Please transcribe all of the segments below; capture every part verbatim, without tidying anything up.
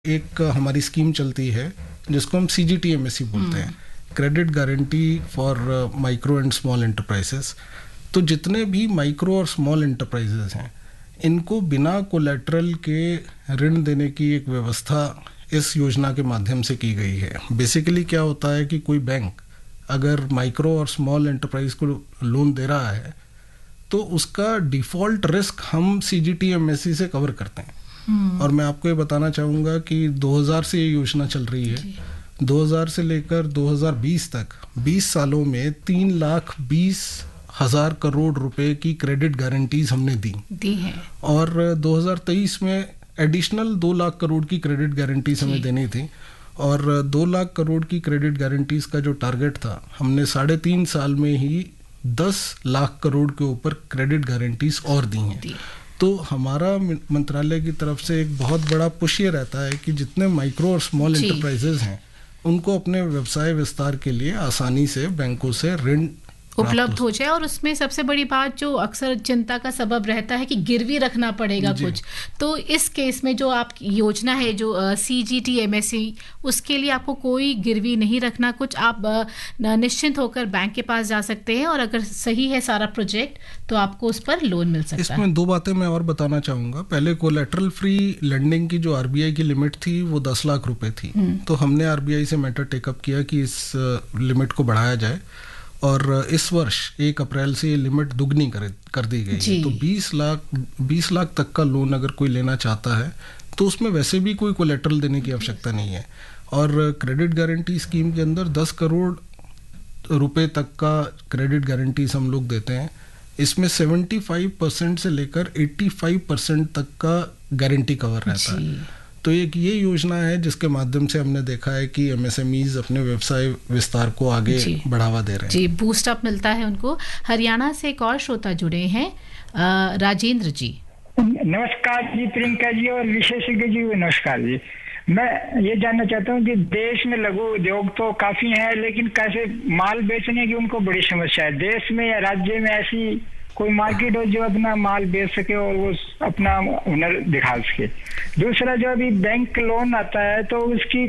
एक हमारी स्कीम चलती है जिसको हम सी G T M S C बोलते हैं, credit guarantee for micro and small enterprises. तो जितने भी माइक्रो और स्मॉल एंटरप्राइजेस हैं, इनको बिना कोलैटरल के ऋण देने की एक व्यवस्था इस योजना के माध्यम से की गई है। बेसिकली क्या होता है कि कोई बैंक अगर माइक्रो और स्मॉल एंटरप्राइज को लोन दे रहा है तो उसका डिफ़ॉल्ट रिस्क हम सी G T M S C से कवर करते हैं। और मैं आपको ये बताना चाहूँगा कि दो हज़ार से ये योजना चल रही है। दो हज़ार से लेकर दो हज़ार बीस तक बीस सालों में तीन लाख बीस हजार करोड़ रुपए की क्रेडिट गारंटीज हमने दी दी है। और दो हज़ार तेईस में एडिशनल दो लाख करोड़ की क्रेडिट गारंटीज हमें देनी थी। और दो लाख करोड़ की क्रेडिट गारंटीज का जो टारगेट था, हमने साढ़े तीन साल में ही दस लाख करोड़ के ऊपर क्रेडिट गारंटीज और दी हैं। तो हमारा मंत्रालय की तरफ से एक बहुत बड़ा पुश ये रहता है कि जितने माइक्रो और स्मॉल एंटरप्राइजेज हैं उनको अपने व्यवसाय विस्तार के लिए आसानी से बैंकों से ऋण उपलब्ध हो जाए। और उसमें सबसे बड़ी बात जो अक्सर चिंता का सबब रहता है कि गिरवी रखना पड़ेगा कुछ, तो इस केस में जो आप योजना है जो सी G T M S C, उसके लिए आपको कोई गिरवी नहीं रखना कुछ, आप निश्चिंत होकर बैंक के पास जा सकते हैं और अगर सही है सारा प्रोजेक्ट तो आपको उस पर लोन मिल सकता है। इसमें दो बातें मैं और बताना चाहूँगा। पहले कोलैटरल फ्री लेंडिंग की जो आर बी आई की लिमिट थी वो दस लाख रुपए थी, तो हमने आर बी आई से मैटर टेकअप किया कि इस लिमिट को बढ़ाया जाए और इस वर्ष एक अप्रैल से ये लिमिट दुगनी कर कर दी गई है। तो बीस लाख बीस लाख तक का लोन अगर कोई लेना चाहता है तो उसमें वैसे भी कोई कोलैटरल देने की आवश्यकता नहीं है। और क्रेडिट गारंटी स्कीम के अंदर दस करोड़ रुपए तक का क्रेडिट गारंटीज हम लोग देते हैं। इसमें पचहत्तर परसेंट से लेकर पचासी परसेंट तक का गारंटी कवर रहता है। तो एक ये योजना है जिसके माध्यम से हमने देखा है कि एम एस एम ईज़ अपने व्यवसाय विस्तार को आगे बढ़ावा दे रहे हैं। जी, बूस्ट अप मिलता है उनको। हरियाणा से एक और श्रोता जुड़े हैं, राजेंद्र जी। नमस्कार जी प्रियंका जी और विशेषज्ञ जी, नमस्कार जी। मैं ये जानना चाहता हूँ कि देश में लघु उद्योग तो काफी है, लेकिन कैसे माल बेचने की उनको बड़ी समस्या है। देश में या राज्य में ऐसी कोई मार्केट हो जो अपना माल बेच सके और वो अपना हुनर दिखा सके। दूसरा, जो अभी बैंक लोन आता है तो उसकी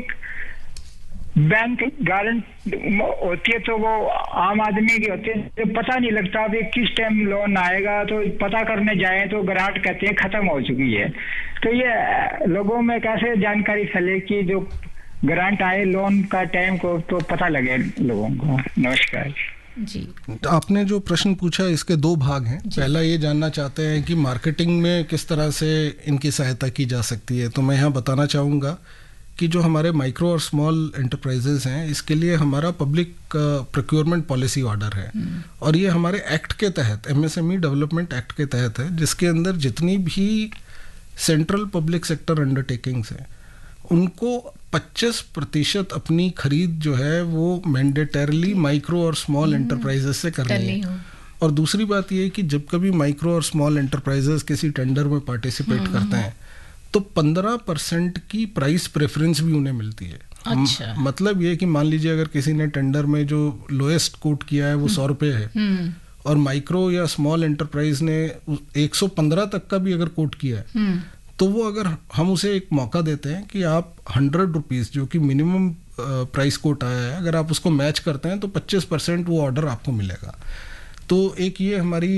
बैंक गारंटी होती है तो वो आम आदमी की होती है, तो पता नहीं लगता अभी किस टाइम लोन आएगा। तो पता करने जाए तो ग्रांट कहते हैं खत्म हो चुकी है। तो ये लोगों में कैसे जानकारी फैले कि जो ग्रांट आए लोन का टाइम को तो पता लगे लोगों को। नमस्कार जी। आपने जो प्रश्न पूछा इसके दो भाग हैं। पहला ये जानना चाहते हैं कि मार्केटिंग में किस तरह से इनकी सहायता की जा सकती है। तो मैं यहाँ बताना चाहूँगा कि जो हमारे माइक्रो और स्मॉल एंटरप्राइजेज हैं, इसके लिए हमारा पब्लिक प्रोक्योरमेंट पॉलिसी ऑर्डर है और ये हमारे एक्ट के तहत, M S M E development act के तहत है, जिसके अंदर जितनी भी सेंट्रल पब्लिक सेक्टर अंडरटेकिंग्स हैं उनको पच्चीस प्रतिशत अपनी खरीद जो है वो मैंडेटरली माइक्रो और स्मॉल एंटरप्राइजेस से करनी है। और दूसरी बात ये है कि जब कभी माइक्रो और स्मॉल एंटरप्राइजेस किसी टेंडर में पार्टिसिपेट करते हैं तो पंद्रह परसेंट की प्राइस प्रेफरेंस भी उन्हें मिलती है। अच्छा। मतलब ये कि मान लीजिए अगर किसी ने टेंडर में जो लोएस्ट कोट किया है वो सौ रुपये है और माइक्रो या स्मॉल एंटरप्राइज ने एक सौ पंद्रह तक का भी अगर कोट किया है तो वो अगर हम उसे एक मौका देते हैं कि आप हंड्रेड रुपीज़ जो कि मिनिमम प्राइस कोट आया है, अगर आप उसको मैच करते हैं तो पच्चीस परसेंट वो ऑर्डर आपको मिलेगा। तो एक ये हमारी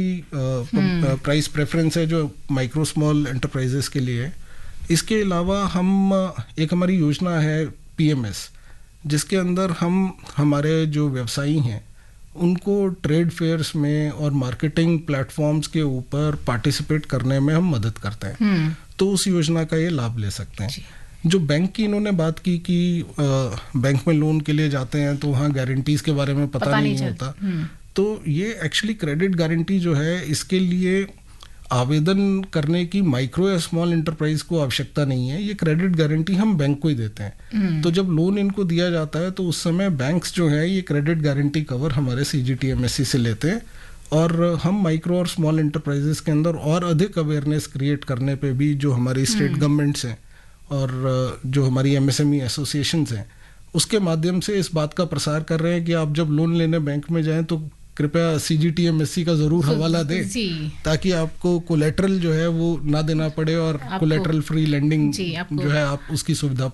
प्राइस प्रेफरेंस है जो माइक्रो स्मॉल एंटरप्राइजेस के लिए। इसके अलावा हम एक हमारी योजना है पी एम एस, जिसके अंदर हम हमारे जो व्यवसायी हैं उनको ट्रेड फेयर्स में और मार्केटिंग प्लेटफॉर्म्स के ऊपर पार्टिसिपेट करने में हम मदद करते हैं। तो उस योजना का ये लाभ ले सकते हैं। जो बैंक की इन्होंने बात की कि आ, बैंक में लोन के लिए जाते हैं तो वहाँ गारंटीज के बारे में पता, पता नहीं, नहीं होता। तो ये एक्चुअली क्रेडिट गारंटी जो है इसके लिए आवेदन करने की माइक्रो या स्मॉल एंटरप्राइज को आवश्यकता नहीं है। ये क्रेडिट गारंटी हम बैंक को ही देते हैं। तो जब लोन इनको दिया जाता है तो उस समय बैंक्स जो है ये क्रेडिट गारंटी कवर हमारे सी G T M S C से लेते हैं और हम माइक्रो और स्मॉल एंटरप्राइजेस के अंदर और अधिक अवेयरनेस क्रिएट करने पे भी जो हमारी स्टेट गवर्नमेंट्स हैं और जो हमारी M S M E associations हैं उसके माध्यम से इस बात का प्रसार कर रहे हैं कि आप जब लोन लेने बैंक में जाएं तो कृपया सीजीटीएमएससी का ज़रूर हवाला दें, ताकि आपको कोलेटरल जो है वो ना देना पड़े और कोलेटरल फ्री लेंडिंग जो है आप उसकी सुविधा